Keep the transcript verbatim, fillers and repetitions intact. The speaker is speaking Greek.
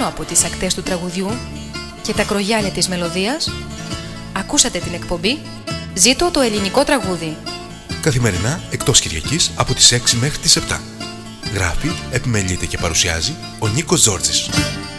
από τις ακτές του τραγουδιού και τα κρογιάλια της μελωδίας, ακούσατε την εκπομπή «Ζήτω το ελληνικό τραγούδι». Καθημερινά εκτός Κυριακής από τις έξι μέχρι τις επτά. Γράφει, επιμελείται και παρουσιάζει ο Νίκος Τζόρτζης.